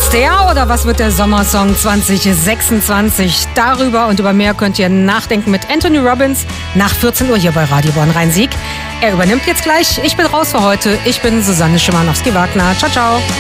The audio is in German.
Wird's der oder was wird der Sommersong 2026? Darüber und über mehr könnt ihr nachdenken mit Anthony Robbins nach 14 Uhr hier bei Radio Bonn-Rhein-Sieg. Er übernimmt jetzt gleich. Ich bin raus für heute. Ich bin Susanne Schimanowski-Wagner. Ciao, ciao.